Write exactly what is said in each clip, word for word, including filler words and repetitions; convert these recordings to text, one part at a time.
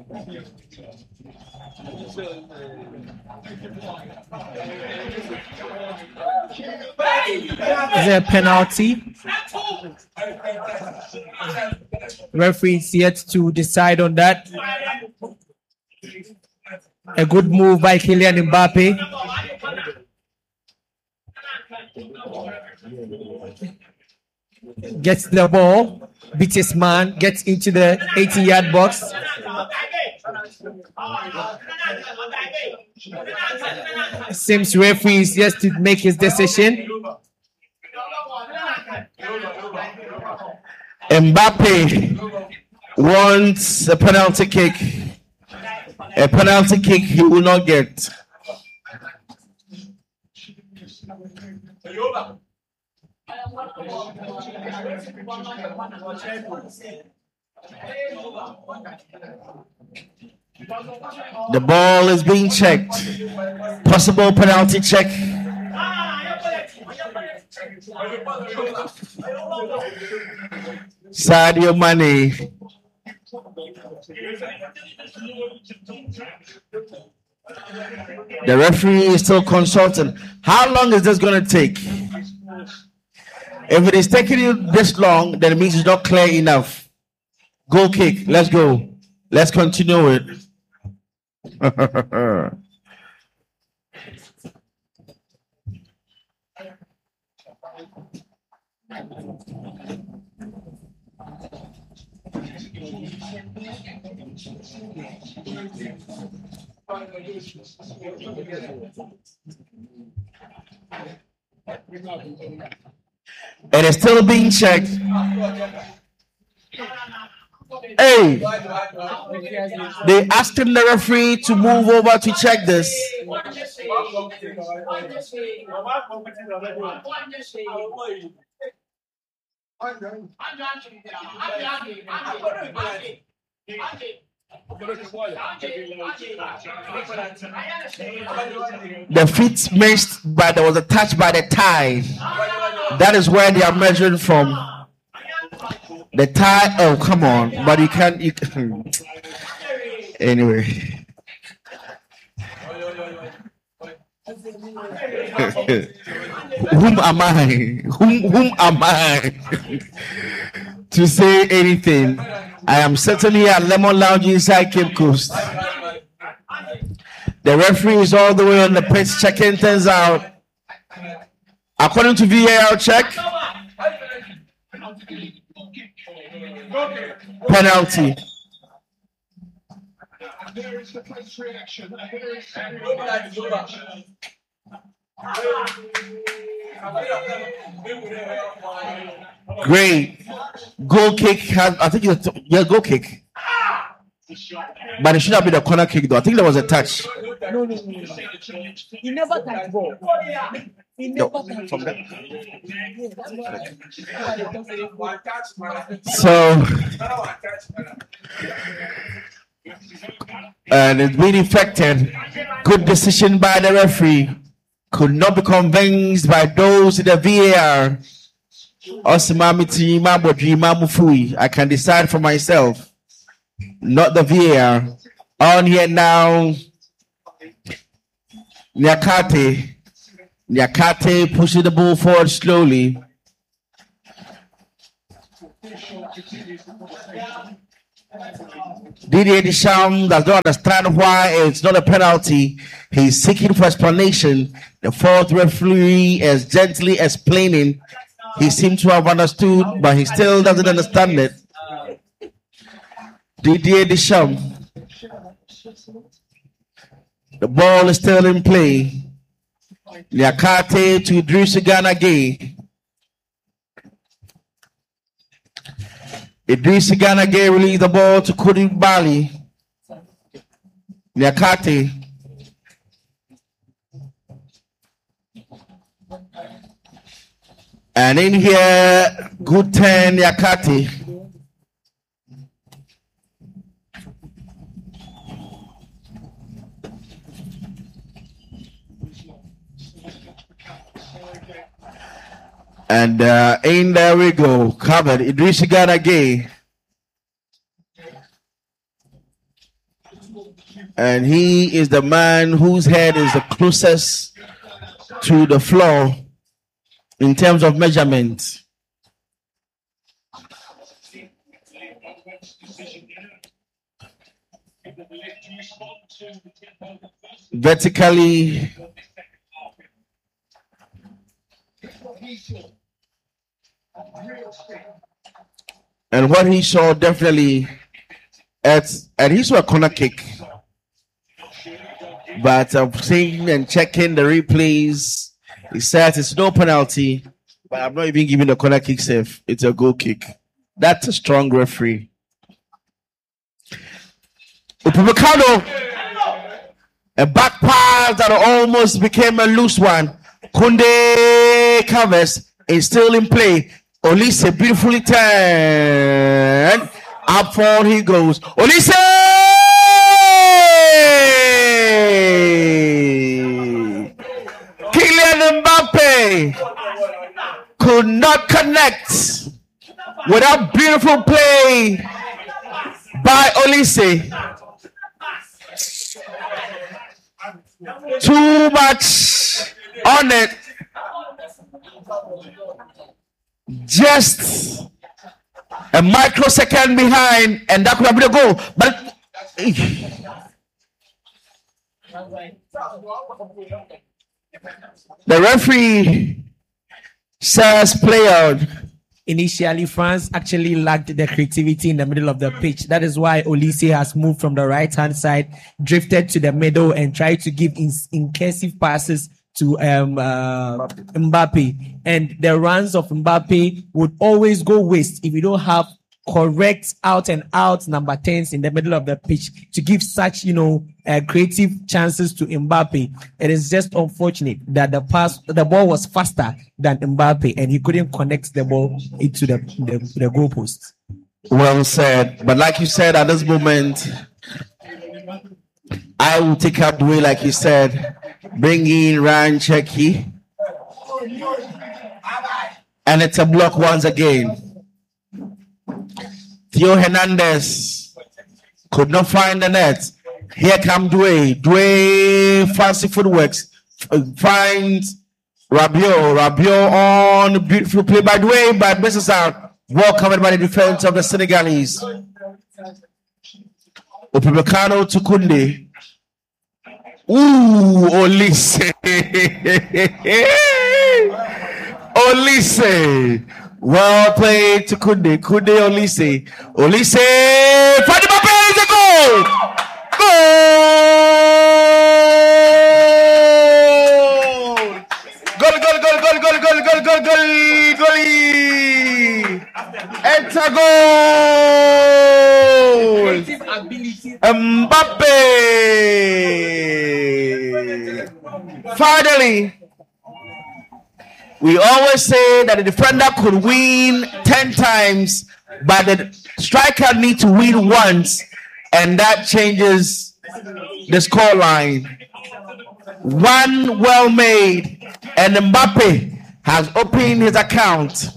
Is there a penalty? Referee is yet to decide on that. A good move by Kylian Mbappe. Gets the ball, beats his man, gets into the eighty-yard box. Seems referee is yet to make his decision. Mbappe wants a penalty kick. A penalty kick he will not get. The ball is being checked. Possible penalty check. Sadio Mane. The referee is still consulting. How long is this going to take? If it is taking you this long, then it means it's not clear enough. Goal kick. Let's go. Let's continue it. It is still being checked. Hey, they asking the referee to move over to check this. The feet missed, but there was a touch by the thigh. That is where they are measuring from. The thigh. Oh, come on! But you can't. You can. Anyway. Whom am I? Whom, whom am I to say anything? I am certainly at Lemon Lounge inside Cape Coast. The referee is all the way on the pitch checking things out. According to V A R check, penalty. Great. Goal kick has, I think it's yeah, goal kick. But it should not be the corner kick though. I think there was a touch. No, no, no, no. He never touched ball. He never no, touched from that. So and it's been effected. Good decision by the referee. Could not be convinced by those in the V A R. I can decide for myself, not the V A R. On here now, Nyakate. Nyakate pushes the ball forward slowly. Didier Deschamps does not understand why it's not a penalty. He's seeking for explanation. The fourth referee is gently explaining. He seems to have understood, but he still doesn't understand it. Didier Deschamps. The ball is still in play. Nyakate to Idrissa Gana Gueye. Idrissa Gana Gueye released the ball to Koulibaly. Nyakate. And in here, good ten, Nyakate. And uh, in there we go, covered. Idrissa Gana Gueye. And he is the man whose head is the closest to the floor in terms of measurement. Vertically, and what he saw definitely at and he saw a corner kick, but I'm seeing and checking the replays. He says it's no penalty, but I'm not even giving the corner kick safe. It's a goal kick. That's a strong referee. Upamecano. A back pass that almost became a loose one. Kunde covers is still in play. Olise beautifully turned. Up forward he goes. Olise! Kylian Mbappe could not connect with that beautiful play by Olise. Too much on it. Just a microsecond behind, and that could have been a goal. But the referee says play out. Initially, France actually lacked the creativity in the middle of the pitch. That is why Olise has moved from the right-hand side, drifted to the middle, and tried to give in- incisive passes to um, uh, Mbappe. And the runs of Mbappe would always go waste if you don't have correct out and out number tens in the middle of the pitch to give such, you know, uh, creative chances to Mbappe. It is just unfortunate that the pass, the ball was faster than Mbappe, and he couldn't connect the ball into the the, the goalpost. Well said. But like you said, at this moment, I will take up the way, like you said, bring in Ryan Cherki, and it's a block once again. Theo Hernandez could not find the net. Here come Dwayne. Dwayne fancy footworks. Finds Rabiot. Rabiot on beautiful play by Dwayne, but misses out. Well covered by the defense of the Senegalese. Upamecano to Kunde. Ooh, Olise. Olise. Well played to Kunde. Kunde Olise. Olise. Fadi Mbappe is a goal. Goal. Goal, goal, goal, goal, goal, goal, goal, goal, goal, goal. Enter goal. Mbappe. Finally. We always say that the defender could win ten times, but the striker needs to win once, and that changes the scoreline. One well made, and Mbappe has opened his account.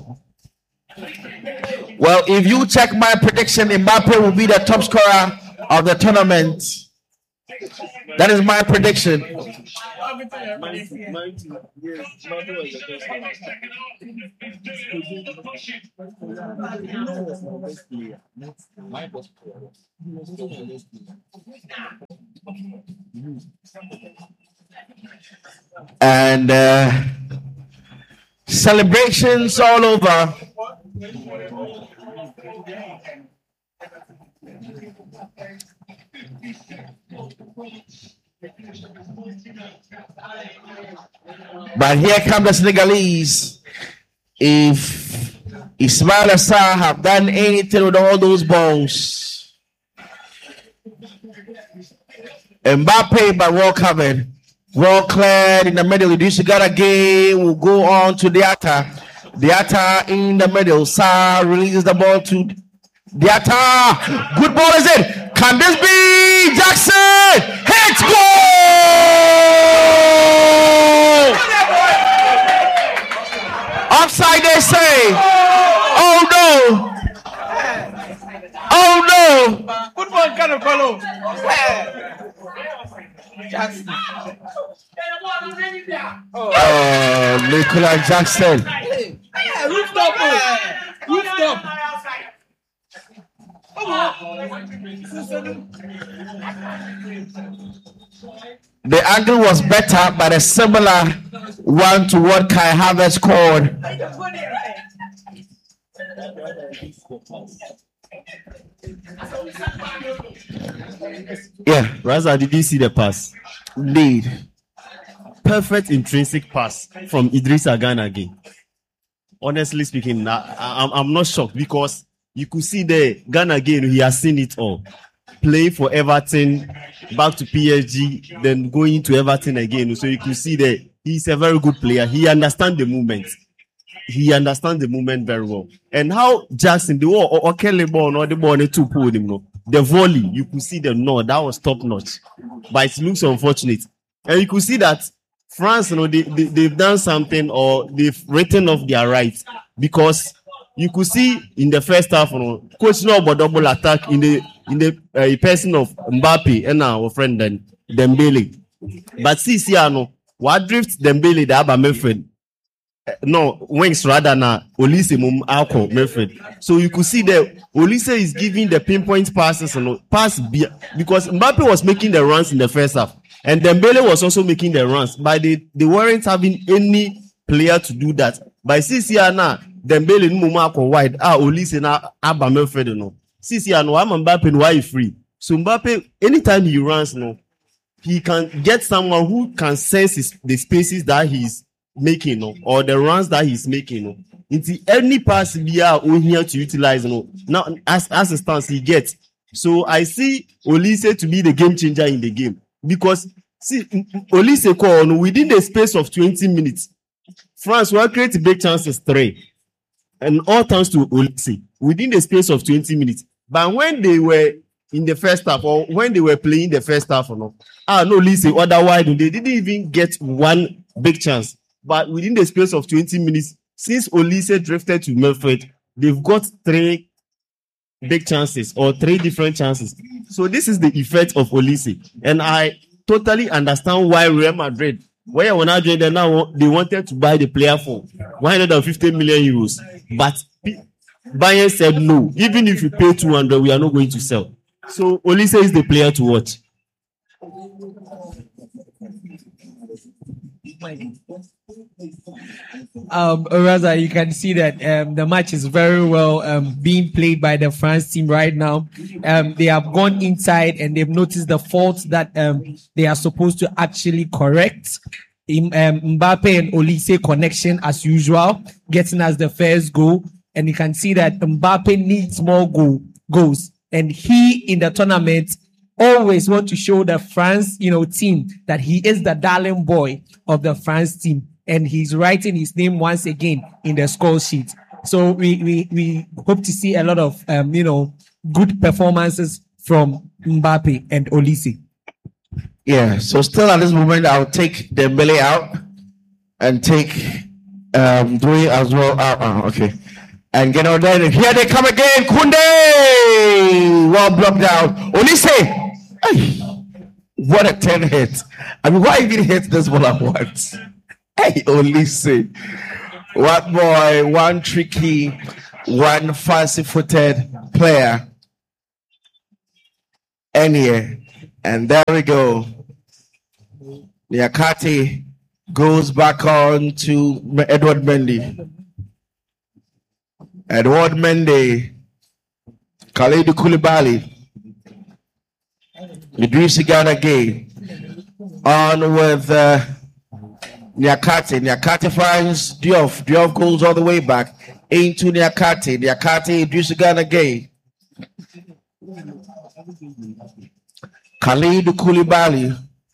Well, if you check my prediction, Mbappe will be the top scorer of the tournament. That is my prediction. And uh, celebrations all over. But here come the Senegalese. If Ismaila Sarr have done anything with all those balls, Mbappe, but well covered, well cleared in the middle. Idrissa Gana Gueye will go on to Diatta. Diatta in the middle. Sarr releases the ball to Diatta. Good ball is it? Can this be Jackson? Hits goal! Offside, they say. Oh no! Oh no! Football kind of follow. Jackson. Oh, Nicola Jackson. Hey, rooftop. Oh. Rooftop. The angle was better, but a similar one to what Kai Havertz scored. Yeah, Raza, did you see the pass? Indeed. Perfect intrinsic pass from Idrissa Gana again. Honestly speaking, I, I'm, I'm not shocked because you could see the Gana again, he has seen it all. Play for Everton, back to P S G, then going to Everton again. So you could see that he's a very good player. He understands the movement. He understands the movement very well. And how Jackson, the wall or Kelly ball or the ball the two pulled him, no, the volley, you could see the no, that was top notch. But it looks unfortunate. And you could see that France, you know, they, they, they've done something or they've written off their rights because you could see in the first half, you know, coach no about double attack in the in the uh, person of Mbappe and our friend then Dembele. But see, see, no, what drift Dembele the Abba Medford. No, wings rather na Olise mum alcohol Medford. So you could see that Olise is giving the pinpoint passes and you know, pass because Mbappe was making the runs in the first half. And Dembele was also making the runs, but they, they weren't having any player to do that. By C C R now, Dembele no Mumako wide, ah, Olise na Abba Medford no. C C R no, I'm Mbappe why he free. So Mbappe, anytime he runs, no, he can get someone who can sense his, the spaces that he's making, no, or the runs that he's making, no. Into any pass we are here to utilize, no. Now, as as it stands, he gets. So I see Olise to be the game changer in the game. Because see, Olise call within the space of twenty minutes, France will create big chances three, and all thanks to Olise within the space of twenty minutes. But when they were in the first half, or when they were playing the first half, or no, ah no, Olise otherwise they didn't even get one big chance. But within the space of twenty minutes, since Olise drifted to Medford, they've got three big chances or three different chances. So this is the effect of Olise, and I totally understand why Real Madrid, where when I joined them now, they wanted to buy the player for one hundred fifty million euros, but Bayern said no. Even if you pay two hundred, we are not going to sell. So Olise is the player to watch. Um, Raza, you can see that um, the match is very well um, being played by the France team right now. Um, they have gone inside and they've noticed the faults that um, they are supposed to actually correct. In, um, Mbappe and Olise connection as usual, getting us the first goal. And you can see that Mbappe needs more goal, goals. And he in the tournament always want to show the France, you know, team that he is the darling boy of the France team. And he's writing his name once again in the score sheet. So we, we, we hope to see a lot of, um, you know, good performances from Mbappe and Olise. Yeah, so still at this moment, I'll take Dembele out and take um, Dwayne as well out. Oh, okay. And get on there. Here they come again. Koundé! Well blocked out. Olise! Hey, what a ten hit. I mean, why even hit this ball at once? Hey, Olise. One boy, one tricky, one fancy-footed player. And here. And there we go. Niakate goes back on to Edouard Mendy. Edouard Mendy. Kalidou Koulibaly. Idrissa Gana Gueye. On with uh, Niakate. Niakate finds Diouf. Diouf goes all the way back into Niakate. Niakate, Idrissa Gana Gueye. Kalidou Koulibaly.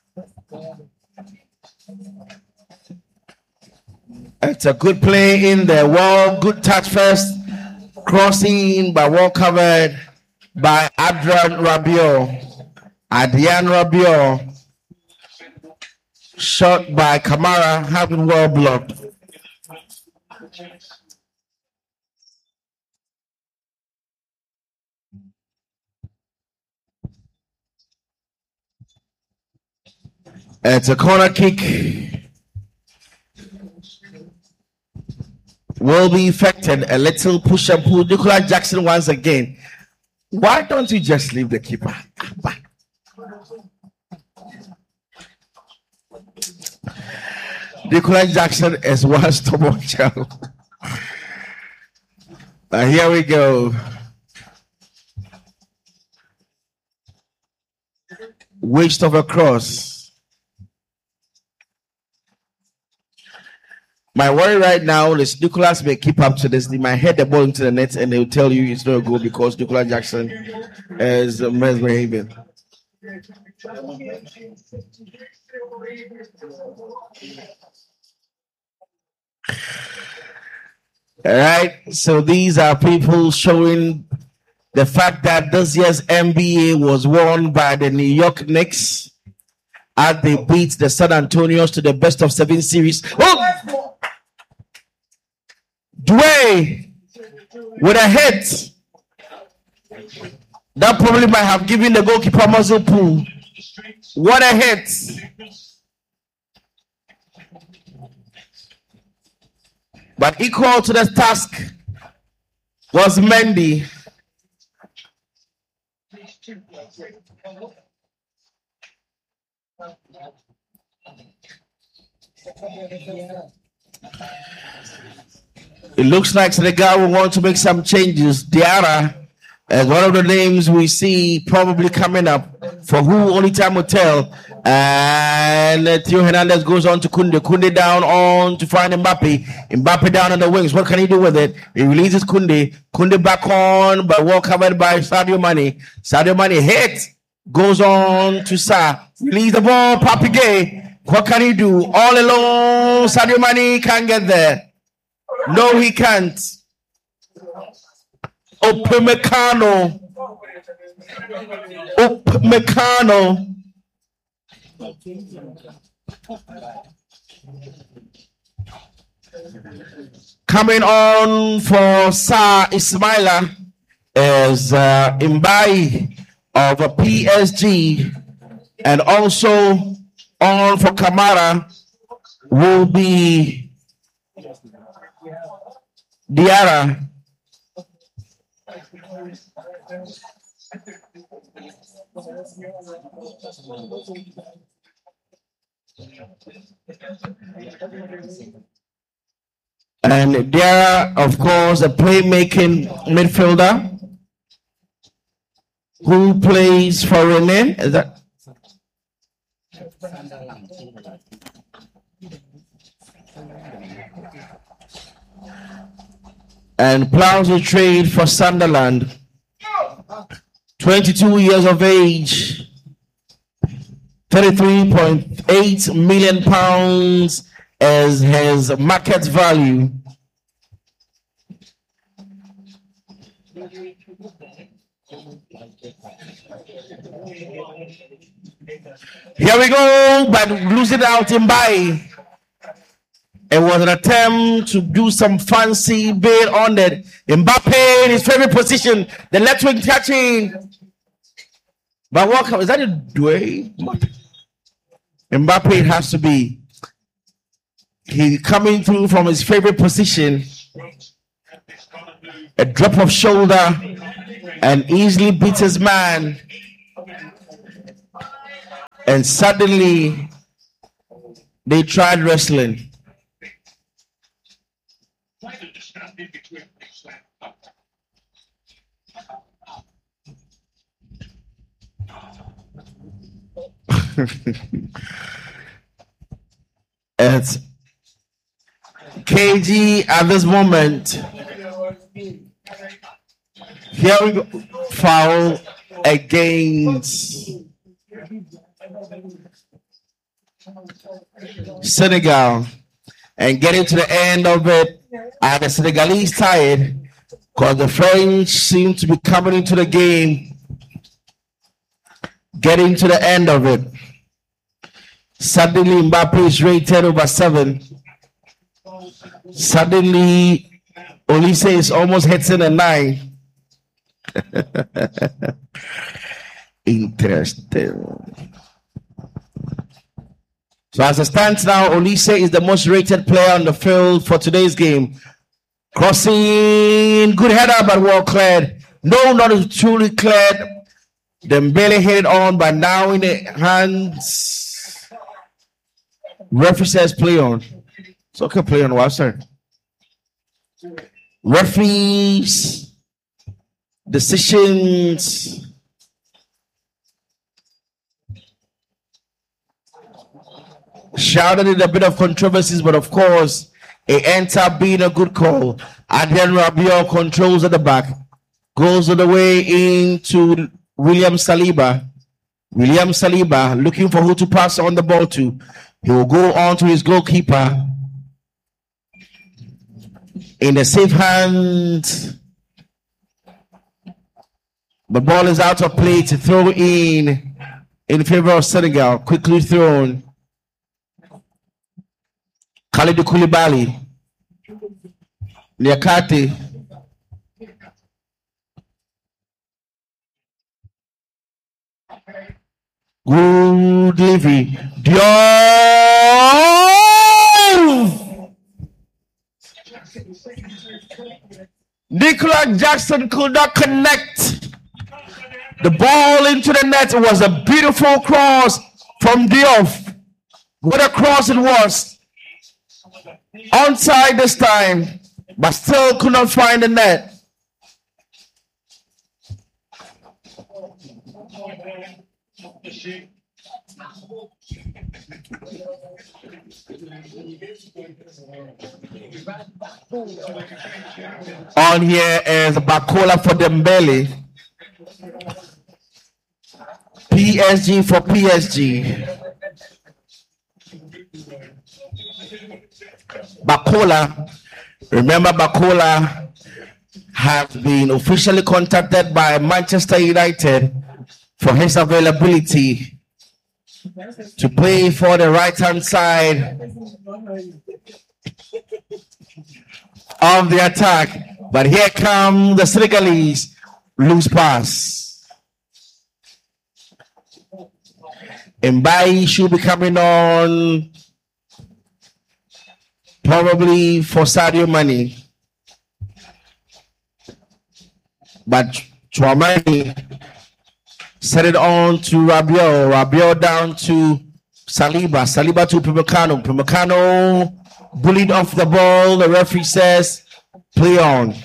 It's a good play in there. Well, good touch first. Crossing but well covered by Adrien Rabiot. Adrien Rabiot. Shot by Kamara, having well blocked. It's a corner kick. Will be effected. A little push and pull. Nicholas Jackson once again. Why don't you just leave the keeper? Nicholas Jackson is one stubborn child. Uh, here we go. Waste of a cross. My worry right now is Nicholas may keep up to this. They might head the ball into the net and they'll tell you it's not a goal because Nicholas Jackson is misbehaving. All right, so these are people showing the fact that this year's N B A was won by the New York Knicks as they beat the San Antonios to the best of seven series. Oh! Dwayne with a hit that probably might have given the goalkeeper muscle pull. What a hit! But equal to the task was Mendy. It looks like Senegal will want to make some changes. Diarra is one of the names we see probably coming up, for who only time will tell. And uh, Theo Hernandez goes on to Kunde. Kunde down on to find Mbappe. Mbappe down on the wings. What can he do with it? He releases Kunde. Kunde back on, but well covered by Sadio Mane. Sadio Mane hit. Goes on to Sa. Release the ball. Papi Gay. What can he do? All alone. Sadio Mane can't get there. No, he can't. Upamecano. Upamecano. Coming on for Sa Ismaila is uh, Mbaye of a P S G, and also on for Kamara will be Diarra. And Diarra, of course, a playmaking midfielder who plays for Rennes. Is that? And plows a trade for Sunderland. twenty-two years of age, thirty-three point eight million pounds as his market value. Here we go, but losing out in Mbaye. It was an attempt to do some fancy bait on it. Mbappe in his favorite position, the left wing touching. But what is that? A Dwayne? Mbappe it has to be. He coming through from his favorite position. A drop of shoulder and easily beats his man. And suddenly they tried wrestling. It's K G at this moment. Here we go. Foul against Senegal. And getting to the end of it, and the Senegalese tired because the French seem to be coming into the game. Getting to the end of it. Suddenly Mbappe is rated over seven. Suddenly Olise is almost hitting a nine. Interesting. So as it stands now, Olise is the most rated player on the field for today's game. Crossing, good header, but well cleared. No, not truly cleared. Dembele hit it on, but now in the hands. Referee says play on. It's okay, play on, what, sir? Referees, decisions. Shouted in a bit of controversies, but of course, it ends up being a good call. Adrian Rabiot controls at the back, goes all the way into William Saliba. William Saliba looking for who to pass on the ball to. He will go on to his goalkeeper. In the safe hand. The ball is out of play to throw in in favor of Senegal. Quickly thrown. Kalidou Koulibaly. Niakate. Good delivery. Diop! Nicolas Jackson could not connect the ball into the net. It was a beautiful cross from Diop. What a cross it was. Onside this time, but still could not find the net. On here is Bakola for Dembele. P S G for P S G. Bakola, remember Bakola has been officially contacted by Manchester United for his availability to play for the right-hand side of the attack. But here come the Senegalese, loose pass. Mbaye should be coming on probably for Sadio Mane. But Chouamani set it on to Rabiot. Rabiot down to Saliba. Saliba to Upamecano. Upamecano bullied off the ball. The referee says play on.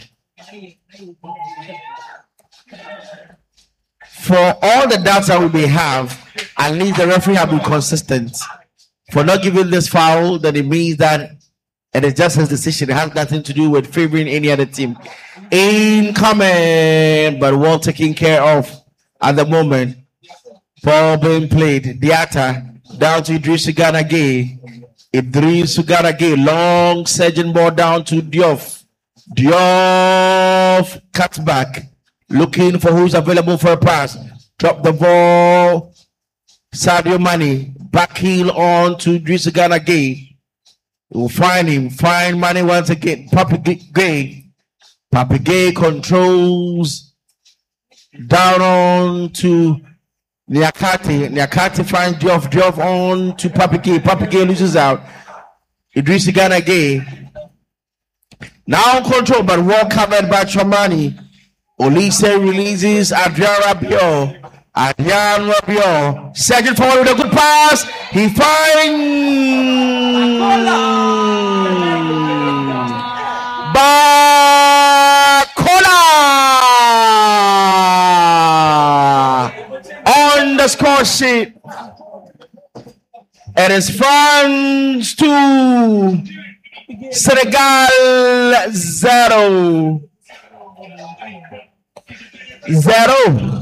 For all the data we may have, at least the referee have been consistent. For not giving this foul, then it means that it is just his decision. It has nothing to do with favoring any other team. Incoming, but well taken care of at the moment. Ball being played. Diatta down to Idris Gana Gueye. Idris Gana Gueye. Long surging ball down to Diop. Diop cuts back. Looking for who's available for a pass. Drop the ball. Sadio Mane. Back heel on to Idris Gana Gueye. We'll find him. Find Mane once again. Pape Gueye. Pape Gueye controls down on to Niakate. Niakate finds Diop. Diop on to Pape Gueye. Pape Gueye loses out. Idris Gana Gueye. Now control, but well covered by Chouamani. Olise releases Adrian Rabiot. Adrian Rabiot. Surging forward with a good pass. He finds Bakola on the score sheet. It is France two, Senegal zero. Zero.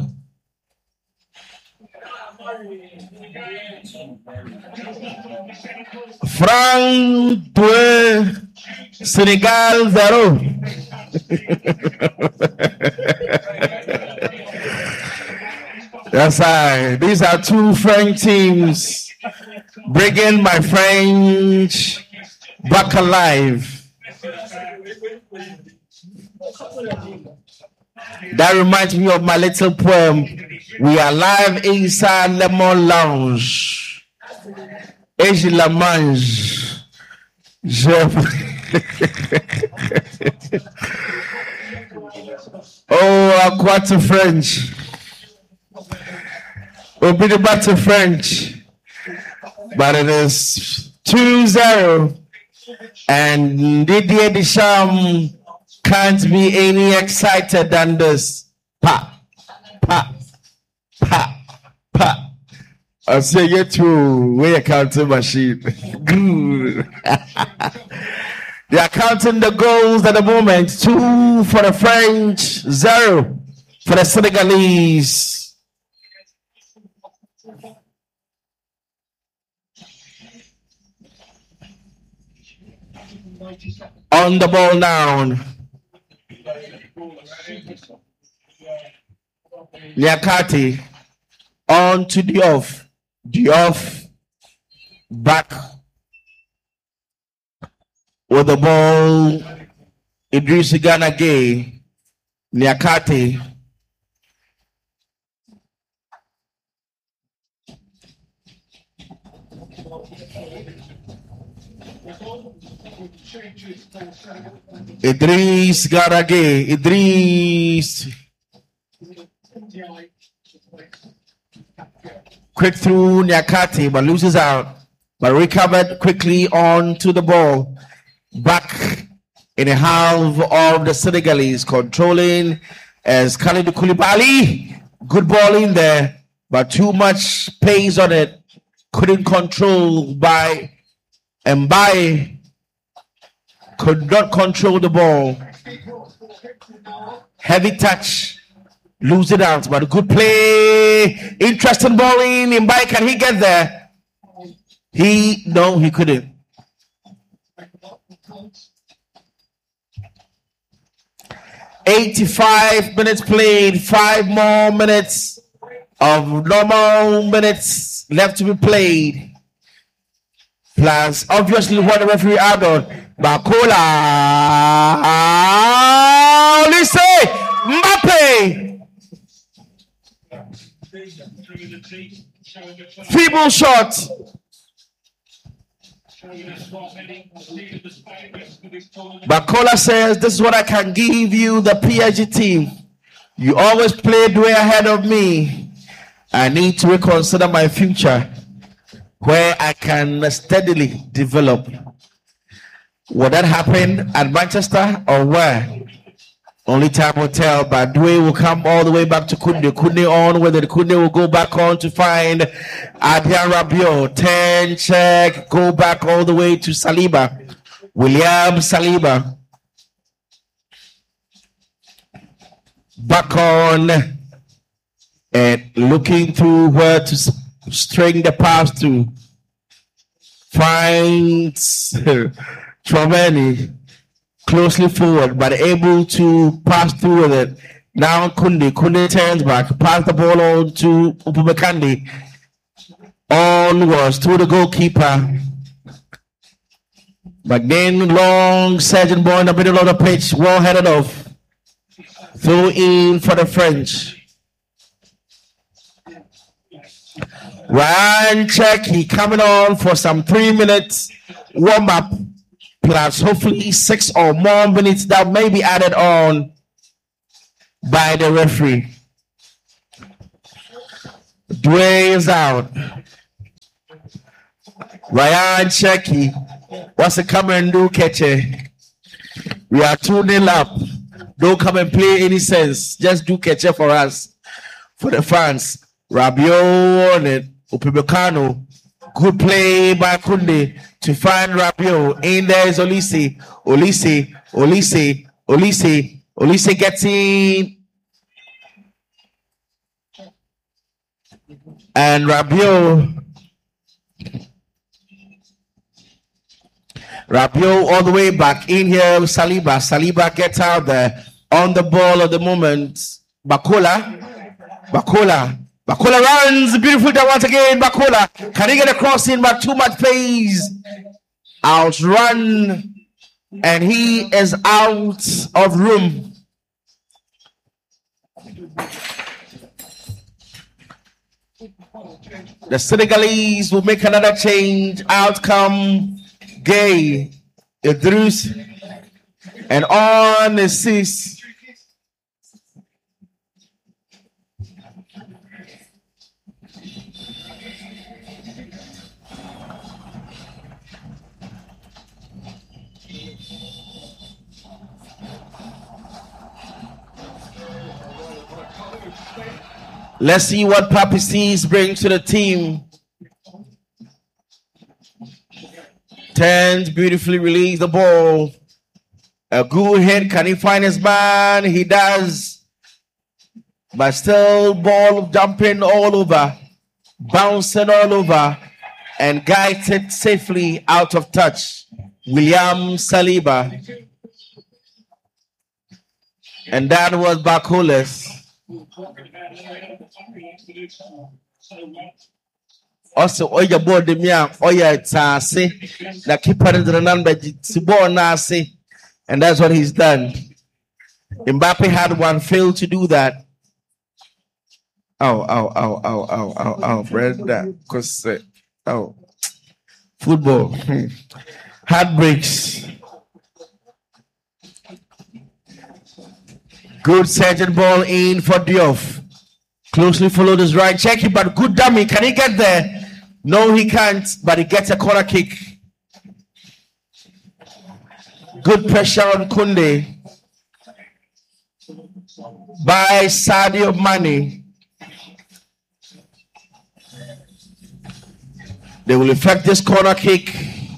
France deux, Senegal zero. That's right. These are two French teams bringing my French back alive. That reminds me of my little poem. We are live inside Lemon Lounge. Eji la mange. Je... oh, Aquata French. We'll be the back to French. But it is two zero. And Didier Deschamps can't be any excited than this. Pa, pa, pa, pa. I'll say you to where your counting machine. They are counting the goals at the moment. Two for the French, zero for the Senegalese. On the ball now. Nyakate on to Diouf. Diouf back with the ball. Idrissa Gana Gueye. Nyakate. Idriss Gana Gueye. Idriss. Quick through Nyakate, but loses out. But recovered quickly onto the ball. Back in the half of the Senegalese, controlling as Khalidou Koulibaly. Good ball in there, but too much pace on it. Couldn't control by Mbaye. Could not control the ball. Heavy touch. Lose it out, but a good play. Interesting ball in. Mbaye, can he get there? He, no, he couldn't. eighty-five minutes played. Five more minutes of normal minutes left to be played. Plus, obviously, what the referee added on. Bakola. Listen, Mbappe. Feeble shot. Bakola says, this is what I can give you, the P S G team. You always played way ahead of me. I need to reconsider my future where I can steadily develop. Will that happen at Manchester or where? Only time will tell, but Doué will come all the way back to Koundé. Koundé on, whether the Koundé will go back on to find Adrien Rabiot. ten check, go back all the way to Saliba. William Saliba. Back on and looking through where to string the pass to. Finds Tchouaméni. Closely forward, but able to pass through with it. Now Koundé. Koundé turns back. Pass the ball on to Upamecano. Onwards to the goalkeeper. But then long surging ball in the middle of the pitch. Well headed off. Throw in for the French. Ryan Cherki coming on for some three minutes warm up. Plus hopefully six or more minutes that may be added on by the referee. Doué is out. Ryan Cherki. What's it come and do, Keche? We are two nil up. Don't come and play any sense. Just do Keche for us. For the fans. Rabiot on it. Upamecano. Good play by Koundé to find Rabiot. In there is Olise. Olise. Olise. Olise. Olise gets in. And Rabiot. Rabiot all the way back in here with Saliba. Saliba gets out there on the ball at the moment. Bakola. Bakola. Bakola runs. Beautiful down once again. Bakola. Can he get a cross in? But too much pace. Outrun. And he is out of room. The Senegalese will make another change. Out come Gay, Idris, and on assist. Let's see what Papi C's brings to the team. Turns, beautifully release the ball. A good hit. Can he find his man? He does. But still, ball jumping all over, bouncing all over, and guides it safely out of touch. William Saliba. And that was Bakulis. Also, oya board the mia, oya tase, the keeper in the number, Sibor Nasi, and that's what he's done. Mbappe had one, failed to do that. Oh, oh, oh, oh, oh, oh, oh, Brenda, because, uh, oh, football, heartbreaks. Good surgeon ball in for Diouf. Closely followed his right, check it, but good dummy. Can he get there? No, he can't, but he gets a corner kick. Good pressure on Kunde by Sadio Mane. They will effect this corner kick.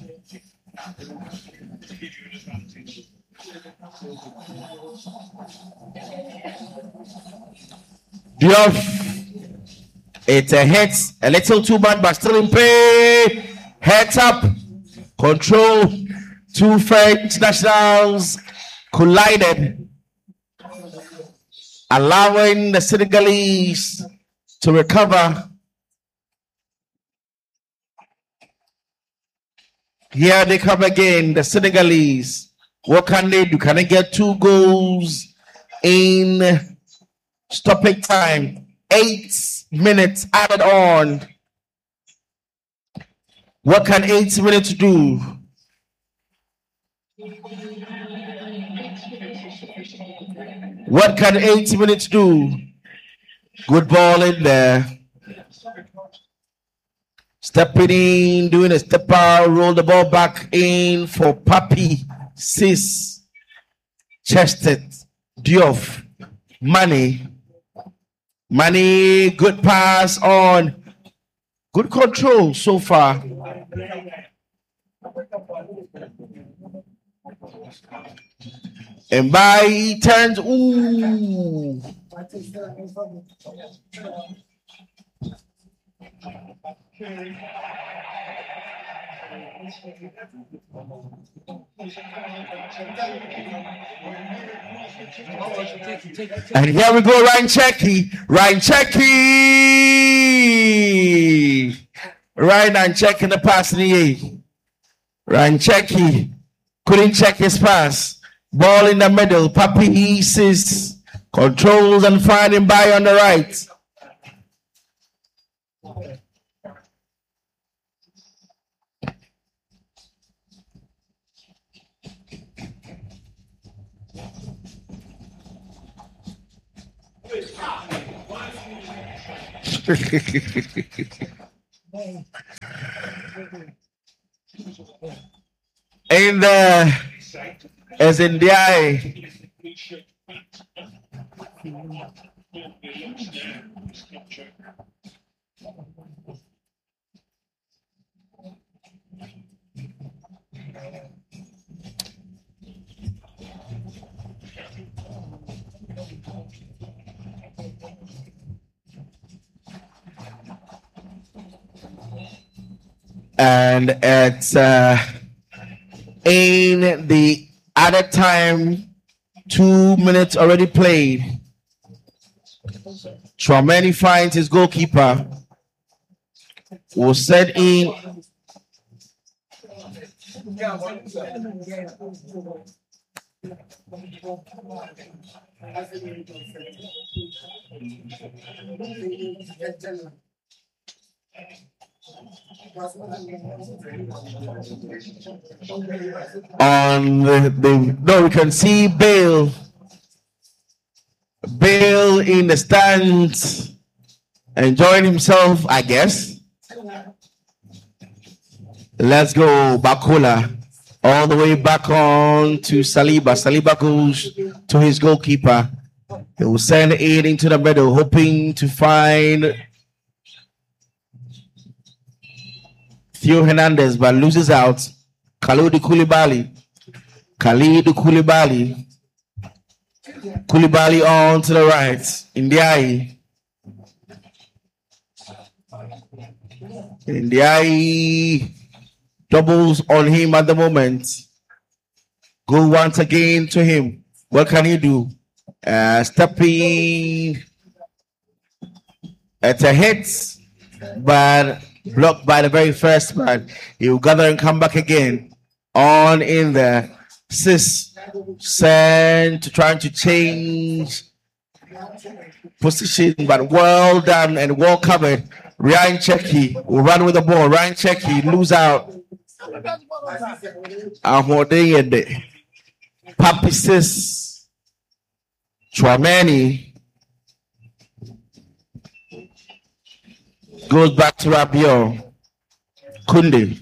Diouf, it's a hit, a little too bad, but still in play. Heads up, control. Two French nationals collided, allowing the Senegalese to recover. Here they come again, the Senegalese. What can they do? Can they get two goals in stopping time? Eight minutes added on. What can eight minutes do? What can eight minutes do? Good ball in there. Stepping in, doing a step out, roll the ball back in for Papi Cis. Chested, Diouf, Mane. Mane, good pass on. Good control so far. And by he turns, ooh. And here we go, Ryan Checky. Ryan Checky. Ryan and checking the pass in the A. Ryan Checky couldn't check his pass. Ball in the middle. Papi Eases controls and finding by on the right. In the as in the eye. And it's uh, in the added time, two minutes already played. Tramani finds his goalkeeper. Will set in. On the, the no, we can see Bale. Bale in the stands, enjoying himself, I guess. Let's go, Bakola. All the way back on to Saliba. Saliba goes to his goalkeeper. He will send it into the middle, hoping to find Theo Hernandez, but loses out. Khalid Koulibaly. Khalid Koulibaly. Koulibaly on to the right. Ndiaye. Ndiaye doubles on him at the moment. Go once again to him. What can he do? Uh, stepping at a hit, but blocked by the very first man. He will gather and come back again. On in there. Sis sent to trying to change position, but well done and well covered. Ryan Cheki will run with the ball. Ryan Cheki lose out. Ahmodeyede. Papi Sis. Chouameni goes back to Rabiot. Kunde.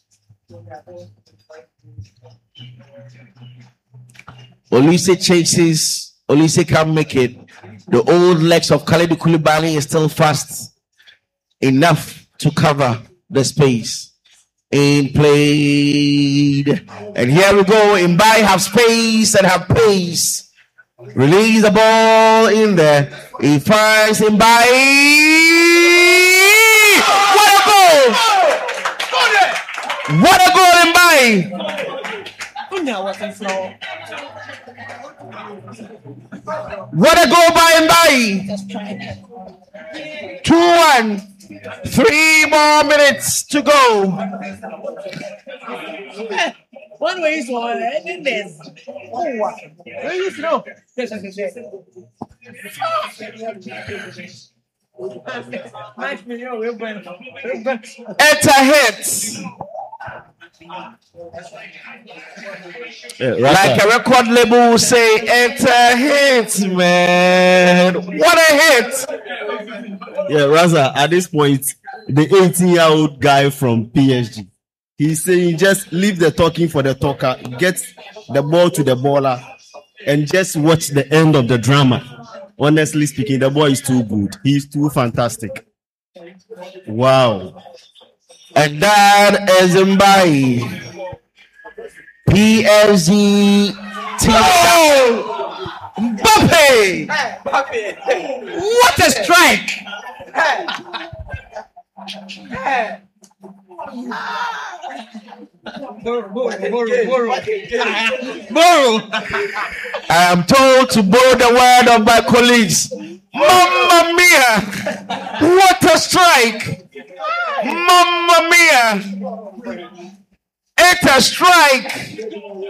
Olise chases. Olise can't make it. The old legs of Khalid Koulibaly is still fast enough to cover the space. In played. And here we go. Mbaye have space and have pace. Release the ball in there. He finds Mbaye. What a goal! What a goal, Mbaye! What a goal by Mbaye! two one. Three more minutes to go. One way is all, and this. Oh, where you know? Enter hits. Yeah, Like a record label will say, enter hits, man. What a hit! Yeah, Raza, at this point, the eighteen-year-old guy from P S G, he's saying just leave the talking for the talker, get the ball to the baller, and just watch the end of the drama. Honestly speaking, the boy is too good. He's too fantastic. Wow. And that is Mbaye. P S G team. Oh! Mbappe! What a strike! I am told to borrow the word of my colleagues. Mamma mia! What a strike! Mamma mia! It's a strike!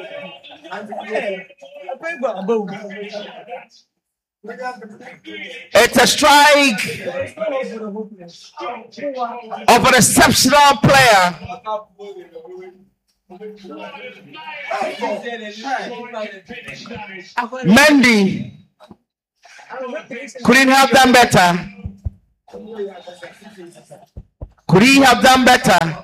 It's a strike of an exceptional player. Mendy couldn't have done better. Could he have done better?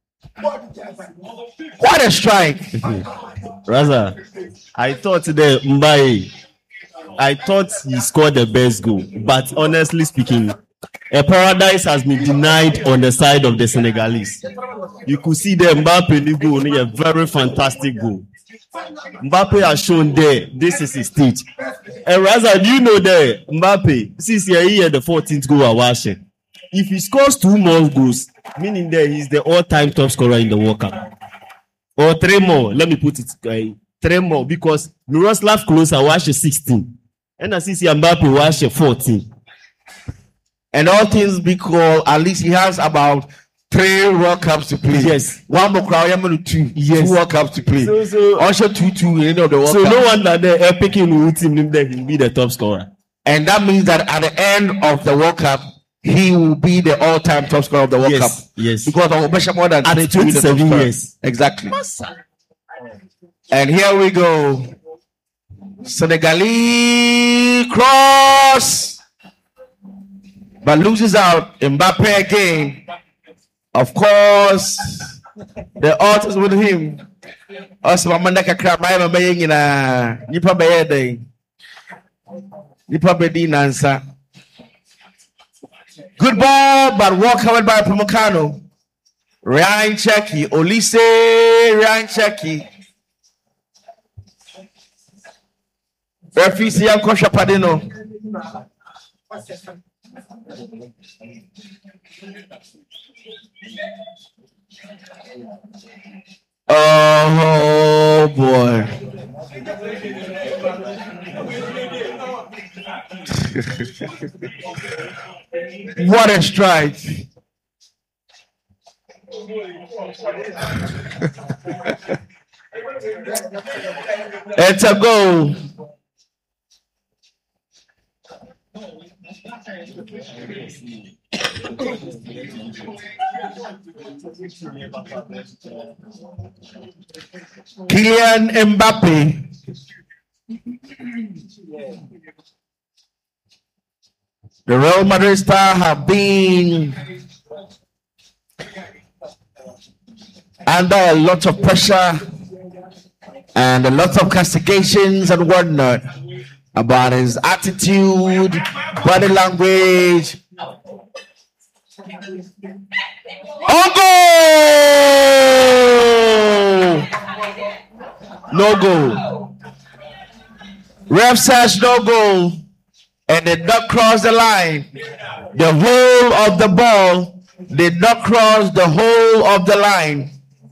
What a strike. Raza, I thought the Mbaye, I thought he scored the best goal. But honestly speaking, a paradise has been denied on the side of the Senegalese. You could see the Mbappe goal, a very fantastic goal. Mbappe has shown there, this is his stage. And Raza, do you know that Mbappe, since he here the fourteenth goal of watching, if he scores two more goals, meaning that he's the all-time top scorer in the World Cup. Or three more, let me put it, uh, three more, because Miroslav Klose watched sixteen. And I see Mbappe watched fourteen. And all things be called, at least he has about three World Cups to play. Yes. One more crowd, two. Yes. Two World Cups to play. So, so, also two, two, you know, the World so Cup. no wonder they're picking who team that he'll be the top scorer. And that means that at the end of the World Cup, he will be the all-time top scorer of the World Yes, Cup. yes. Because of Obesha more than At twenty-two in the top twenty-seven scorer. years. Exactly. And here we go. Senegalese cross. But loses out. Mbappe again. Of course, the odds is with him. Also, Mamanda Kakra, my mama in a Nipa Bayede. Nipa Bedi Nansa. Good ball, but walk covered by Pamukano. Ryan Cheki, Olise, Ryan Cheki. Referee Siam Kosha Padino. Oh boy. What a strike. It's a goal. Kylian Mbappe. The Real Madrid star have been under a lot of pressure and a lot of castigations and whatnot about his attitude, body language. Oh, goal! No goal. Ref says no goal, and did not cross the line. The whole of the ball did not cross the whole of the line.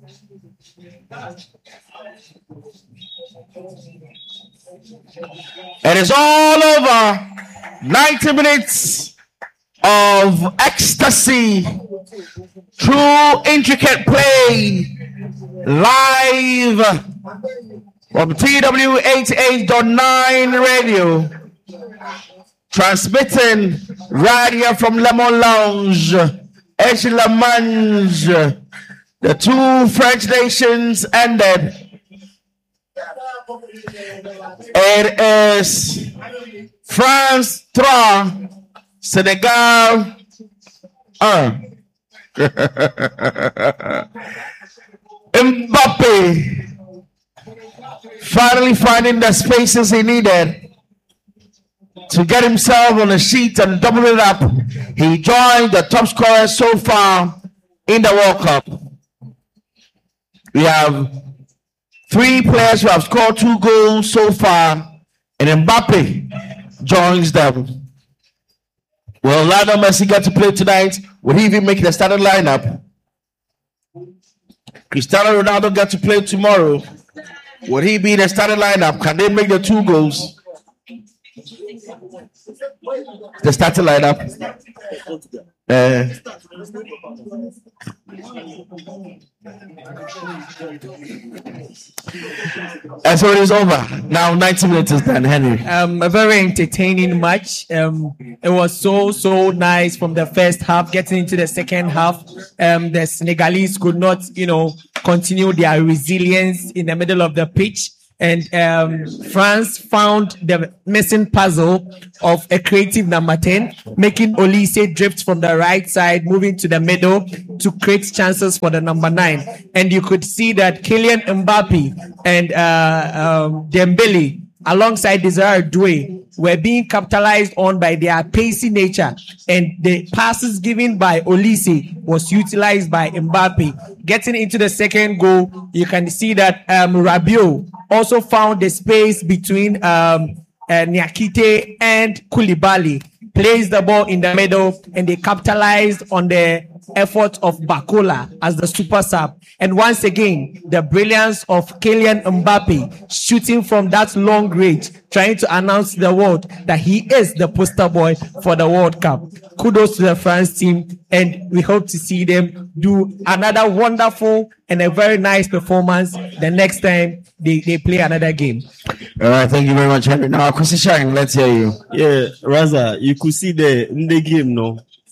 It is all over. ninety minutes of ecstasy, true intricate play, live from T W eighty-eight point nine radio, transmitting right here from Lemon Lounge, H La Mange. The two French nations ended. It is France three, Senegal one. Mbappe finally finding the spaces he needed to get himself on the sheet and double it up. He joined the top scorers so far in the World Cup. We have three players who have scored two goals so far, and Mbappe joins them. Will Lionel Messi get to play tonight? Will he even make the starting lineup? Cristiano Ronaldo get to play tomorrow. Will he be in the starting lineup? Can they make the two goals? The starting lineup. Uh, and so it is over. Now ninety minutes is done, Henry. Um, a very entertaining match. Um, it was so, so nice from the first half, getting into the second half. Um, the Senegalese could not, you know, continue their resilience in the middle of the pitch. And um, France found the missing puzzle of a creative number ten, making Olise drift from the right side, moving to the middle to create chances for the number nine. And you could see that Kylian Mbappe and uh, um, Dembele, alongside Desire Doué, were being capitalized on by their pacey nature, and the passes given by Olise was utilized by Mbappe. Getting into the second goal, you can see that um, Rabiot also found the space between um, uh, Niakite and Koulibaly, placed the ball in the middle, and they capitalized on the effort of Bakola as the super sub. And once again, the brilliance of Kylian Mbappe shooting from that long range, trying to announce to the world that he is the poster boy for the World Cup. Kudos to the France team, and we hope to see them do another wonderful and a very nice performance the next time they, they play another game. All right, thank you very much, Henry. Now, Kwesi Shine, let's hear you. Yeah, Raza, you could see the in the game, no.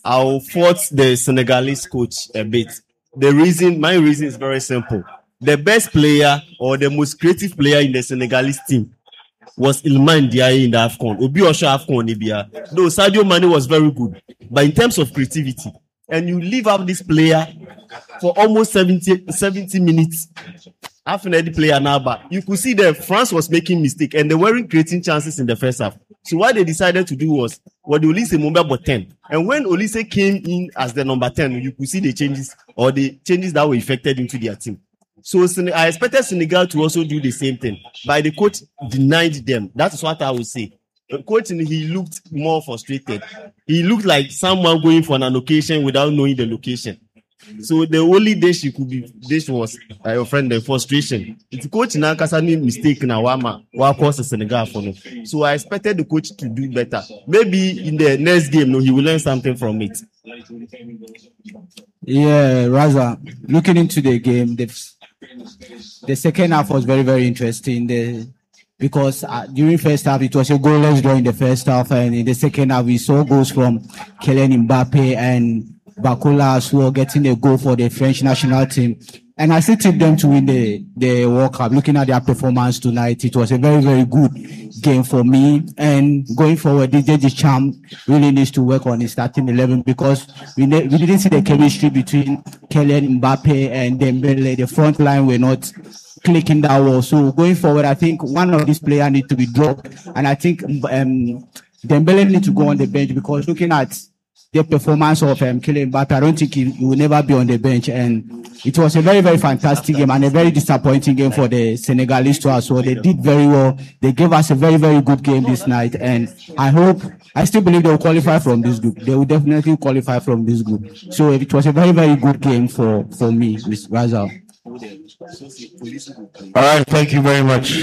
I'll fault the Senegalese coach a bit. The reason, my reason is very simple. The best player or the most creative player in the Senegalese team was Iliman Ndiaye in the AFCON. Obi Osho AFCON Ibia. Though Sadio Mane was very good. But in terms of creativity, and you leave out this player for almost seventy, seventy minutes, half an eddy player now, but you could see that France was making mistakes and they weren't creating chances in the first half. So what they decided to do was, what well, Olise Mumba was ten. And when Olise came in as the number ten, you could see the changes or the changes that were effected into their team. So I expected Senegal to also do the same thing, but the coach denied them. That's what I would say. The coach, he looked more frustrated. He looked like someone going for an occasion without knowing the location. So the only dish you could be dish was uh, your friend the frustration. It's coach now because I made mistake now. Wama wa cause Senegal for no. So I expected the coach to do better. Maybe in the next game, no, he will learn something from it. Yeah, Raza. Looking into the game, the the second half was very very interesting. The Because uh, during first half, it was a goalless draw in the first half, and in the second half, we saw goals from Kylian Mbappe and Bakola as well, getting a goal for the French national team. And I still tip them to win the, the World Cup. Looking at their performance tonight, it was a very, very good game for me. And going forward, D J Deschamps really needs to work on his starting eleven because we, ne- we didn't see the chemistry between Kylian Mbappe and Dembele. The front line were not clicking that well. So going forward, I think one of these players need to be dropped. And I think um, Dembele needs to go on the bench because looking at the performance of um, Kylian Mbappe, I don't think he, he will never be on the bench. And it was a very, very fantastic game and a very disappointing game for the Senegalese too as well. They did very well. They gave us a very, very good game this night. And I hope, I still believe they will qualify from this group. They will definitely qualify from this group. So it was a very, very good game for, for me, Miz Razal. All right, thank you very much.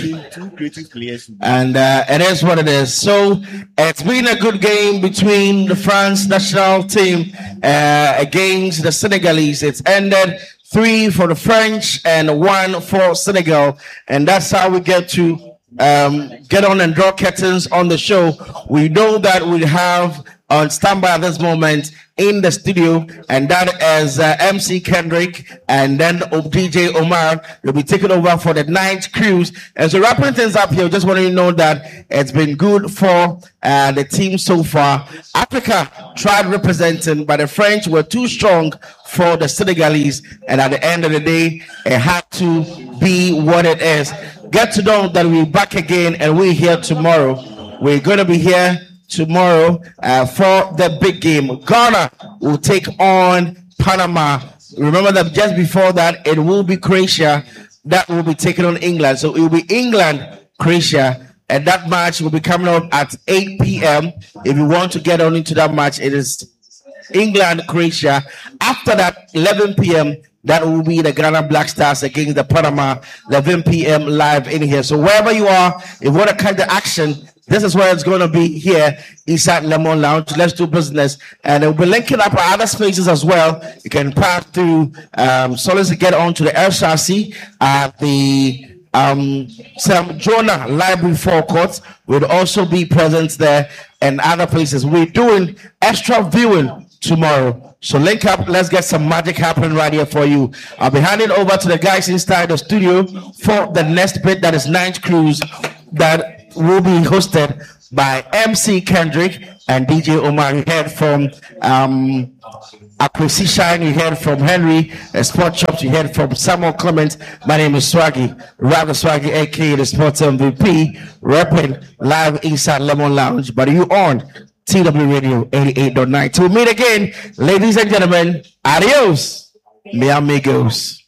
And uh, it is what it is. So it's been a good game between the France national team uh, against the Senegalese. It's ended three for the French and one for Senegal, and that's how we get to um, get on and draw curtains on the show. We know that we have on standby at this moment in the studio, and that is uh, M C Kendrick, and then D J Omar will be taking over for the ninth cruise. And so wrapping things up here, just want you to know that it's been good for uh, the team so far. Africa tried representing, but the French were too strong for the Senegalese, and at the end of the day, it had to be what it is. Get to know that we're back again, and we're here tomorrow. We're going to be here tomorrow uh, for the big game. Ghana will take on Panama. Remember that just before that, it will be Croatia that will be taking on England. So it will be England, Croatia, and that match will be coming up at eight p.m. If you want to get on into that match, it is England, Croatia. After that, eleven p.m., that will be the Ghana Black Stars against the Panama, eleven p.m. live in here. So wherever you are, if you want to catch the action, this is where it's going to be here inside Lemon Lounge. Let's do business. And we'll be linking up our other spaces as well. You can pass through um, Solis to get on to the L C R C at the um, Sam Jonah Library Forecourt. We'll also be present there and other places. We're doing extra viewing tomorrow. So link up. Let's get some magic happening right here for you. I'll be handing over to the guys inside the studio for the next bit. That is Ninth Cruise that will be hosted by M C Kendrick and D J Omar. You heard from um, Acquisition, you heard from Henry, uh, Sport Chops, you heard from Samuel Clement. My name is Swaggy, Rather Swaggy, aka the Sports M V P, repping live inside Lemon Lounge. But you on T W Radio eighty-eight point nine. Till we meet again, ladies and gentlemen, adios, mi amigos.